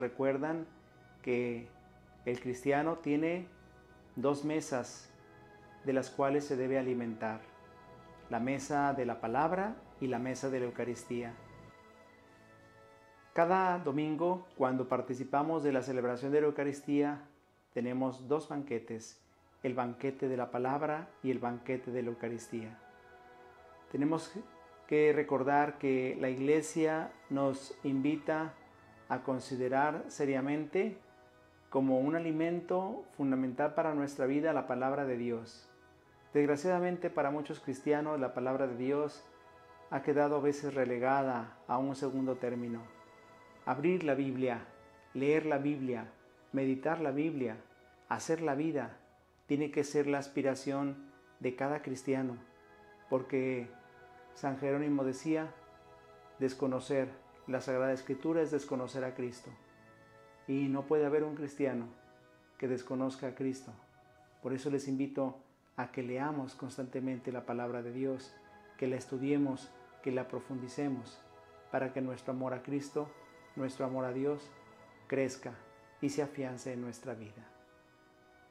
recuerdan que el cristiano tiene dos mesas de las cuales se debe alimentar: la mesa de la palabra y la mesa de la Eucaristía. Cada domingo, cuando participamos de la celebración de la Eucaristía, tenemos dos banquetes: el banquete de la palabra y el banquete de la Eucaristía. Tenemos que recordar que la Iglesia nos invita a considerar seriamente como un alimento fundamental para nuestra vida la palabra de Dios. Desgraciadamente para muchos cristianos la palabra de Dios ha quedado a veces relegada a un segundo término. Abrir la Biblia, leer la Biblia, meditar la Biblia, hacer la vida, tiene que ser la aspiración de cada cristiano, porque San Jerónimo decía: desconocer la Sagrada Escritura es desconocer a Cristo. Y no puede haber un cristiano que desconozca a Cristo. Por eso les invito a que leamos constantemente la palabra de Dios, que la estudiemos, que la profundicemos, para que nuestro amor a Cristo, nuestro amor a Dios, crezca y se afiance en nuestra vida.